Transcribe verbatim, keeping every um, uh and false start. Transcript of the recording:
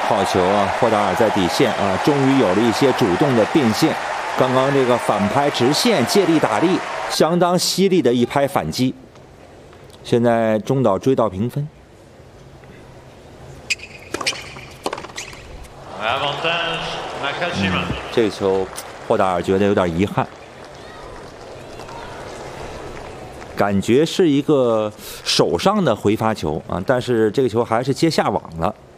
好球啊！霍达尔在底线啊，终于有了一些主动的变现。刚刚这个反拍直线借力打力，相当犀利的一拍反击。现在中岛追到平分。嗯、这个球，霍达尔觉得有点遗憾。 感觉是一个手上的回发球啊，但是这个球还是接下网了。